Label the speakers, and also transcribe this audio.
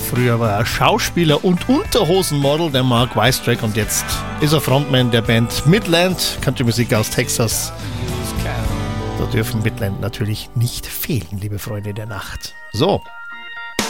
Speaker 1: Früher war er Schauspieler und Unterhosenmodel, der Mark Weistrach, und jetzt ist er Frontman der Band Midland, Country-Musik aus Texas. Da dürfen Midland natürlich nicht fehlen, liebe Freunde der Nacht. So,